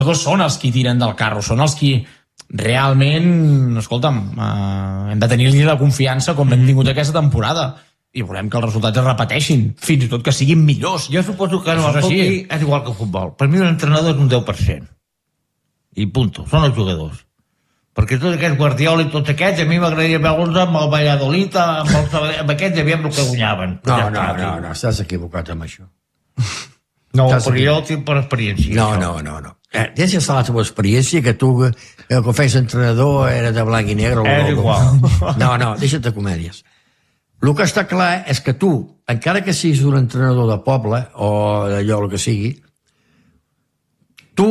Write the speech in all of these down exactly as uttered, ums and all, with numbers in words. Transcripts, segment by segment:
jugadors són els qui tiren del carro, són els qui realment, escolta'm, eh, hem de tenir-li la confiança com l'hem tingut aquesta temporada i volem que els resultats es repeteixin, fins i tot que siguin millors. Jo suposo que en el hockey és igual que el futbol. Per mi un entrenador és un deu per cent. I punto, són els jugadors. Perquè tots aquests Guardiola i tots aquests, a mi m'agradaria veure'ls amb el Valladolid, amb, els, amb aquests, aviam el que guanyaven. No, ja no, no, no, estàs equivocat amb això. No, perquè jo tinc per experiència. No, no, no, no. Eh, tens que estar la teva experiència, que tu, eh, quan feies entrenador, era de blanc i negre. És igual. No, no, deixa't de comèdies. El que està clar és que tu, encara que siguis un entrenador de poble, o d'allò, el que sigui, tu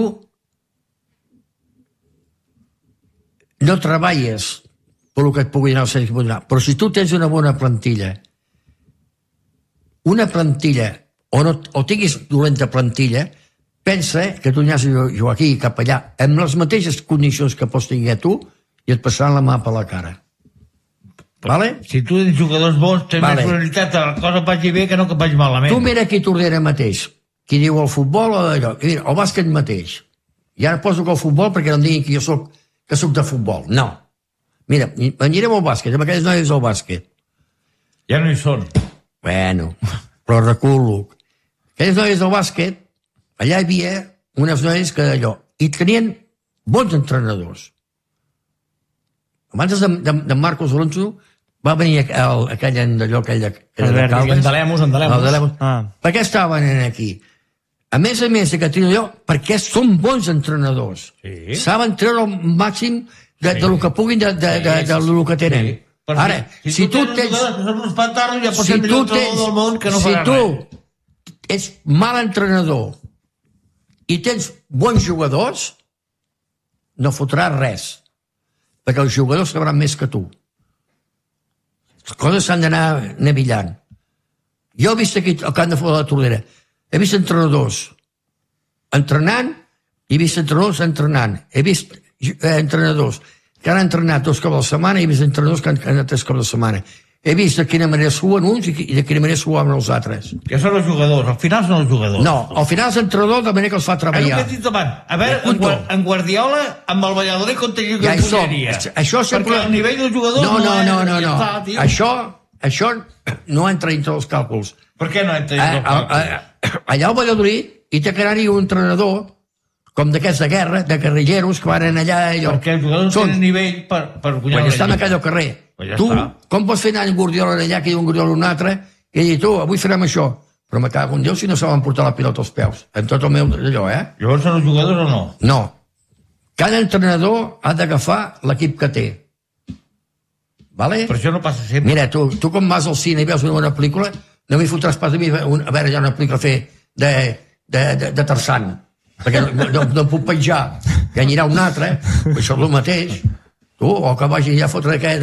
no treballes per el que et pugui anar al centre, però si tu tens una bona plantilla, una plantilla, o, no, o tinguis dolenta plantilla, pensa que tu aniràs a jugar aquí i cap allà, amb les mateixes condicions que pots tenir tu, i et passaran la mà per la cara. Vale? Si tu tens jugadors bons, tens vale. Més probabilitat que la cosa vagi bé que no que vagi malament. Tu mira qui t'ordena mateix, qui diu el futbol o allò, mira, el bàsquet mateix. I ara poso que el futbol perquè no em diguin que jo soc, que soc de futbol. No. Mira, anirem al bàsquet, amb aquells nois del bàsquet. Ja no hi són. Bueno, però reculo. Aquells nois del bàsquet, allà hi havia unes noies que allò, i tenien bons entrenadors. Abans de, de, de Marcos Alonso va venir el, aquell any d'allò, aquell de, aquell de Caldes. En Dalemos, en Dalemos. Dalemos. Ah. Per què estaven aquí? A més a més de que tenen allò, perquè són bons entrenadors. Sí. Saben treure el màxim de, sí. de lo que puguin, de, de, de, de, de, de lo que tenen. Sí. Ara, si, si tu tens... Pantaros, ja si tu tens... Del món que no si tu res. Ets mal entrenador i tens bons jugadors, no fotràs res. Perquè els jugadors sabran més que tu. Les coses s'han d'anar nevillant. Jo he vist aquí el camp de futbol de la Tordera. He vist entrenadors entrenant i he vist entrenadors entrenant. He vist eh, entrenadors que han entrenat dos cops a la setmana i he vist entrenadors que han anat tres cops a la setmana. He vist de quina manera suen uns i de quina manera suen els altres. Que són els jugadors, al final són els jugadors. No, al final és l'entrenador de manera que els fa treballar. El que he dit abans. A veure, en, Guard en Guardiola, amb el Valladolid, com tenia que ja podria. Això sempre... Perquè el nivell dels jugadors no, no, no, no, no. Està, no. Això, això no entra dintre els càlculs. Per què no entra dintre els càlculs? Allà al Valladolid hi té que anar-hi un entrenador com d'aquests de guerra, de guerrilleros que van allà... Allò. Perquè els jugadors són... tenen nivell per, per guanyar quan estan a cada carrer. Ja tu, està. Com pots fer anar en Guardiola allà, que hi ha un Guardiola un altre, i dir, tu, avui farem això. Però me cago en Déu si no saben portar la pilota als peus. En tot el meu allò, eh? Llavors són els jugadors o no? No. Cada entrenador ha d'agafar l'equip que té. Vale? Per això no passa sempre. Mira, tu, tu com vas al cine i veus una bona pel·lícula, no m'hi fotràs pas a mi a veure ja una pel·lícula a fer de, de, de, de Tarzan. Perquè no, no, no puc penjar. Que anirà un altre, això és el mateix. Tu, o que vagi ja a fotre aquest...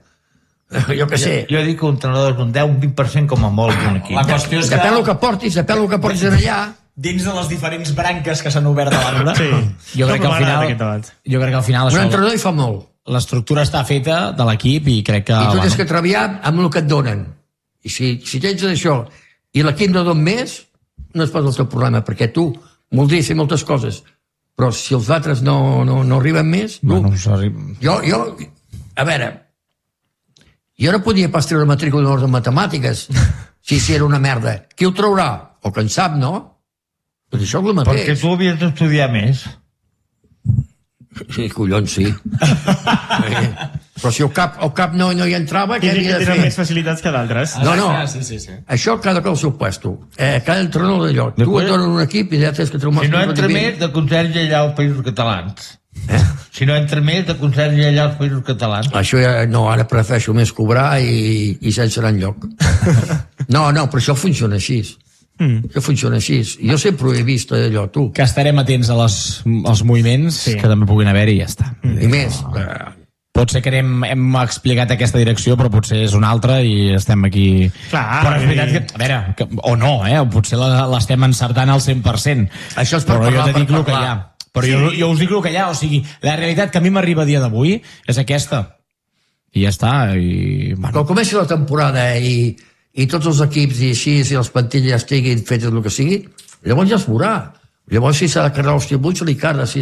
Jo què sé. Jo, jo dic que un entrenador és un deu, un vint per cent com a molt d'un equip. La qüestió és que... Depèn el que portis, depèn el que portis en allà. Dins de les diferents branques que s'han obert a l'arbre, sí. jo, crec que al final, jo crec que al final... Un entrenador hi fa molt. L'estructura està feta de l'equip i crec que... I tu bueno. tens que treballar amb el que et donen. I si, si tens això i l'equip no don més, no és pas el teu problema, perquè tu voldries fer moltes coses, però si els altres no, no, no arriben més... Bueno, tu, jo, jo, a veure, jo no podia pas treure matrícula d'honor de matemàtiques si, si era una merda. Qui ho traurà? O que en sap, no? Doncs això és el mateix. Perquè tu havies d'estudiar més. Sí, collons, sí. Però si el cap, el cap no, no hi entrava, què havia de fer? Tenen més facilitats que d'altres. No, no. Sí, sí, sí. Això cada cop al seu puesto. Eh, cada entrenador d'allò. Tu et donen un equip i ja tens que treure... Si no entra més, de conserge allà als Països Catalans. Eh? Si no entra més, de conserge allà als Països Catalans. Això ja, no, ara prefereixo més cobrar i, i sense anar enlloc. No, no, però això funciona així. Mm. Que funciona així. Jo sempre ho he vist allò, tu. Que estarem atents a les, als moviments sí. que també puguin haver-hi i ja està. Mm. I més. Eh, potser que hem, hem explicat aquesta direcció, però potser és una altra i estem aquí... Clar, però és veritat que, a veure, que, o no, eh? O potser l'estem encertant al cent per cent. Això és per però parlar, jo te dic per el que hi ha. Però sí. jo, jo us dic el que hi ha. O sigui, la realitat que a mi m'arriba a dia d'avui és aquesta. I ja està. I, bueno. Quan comenci la temporada i, i tots els equips i així, si les plantilles estiguin fetes el que sigui, llavors ja es veurà. Llavors, si s'ha de carregar els tributs, li carda. Si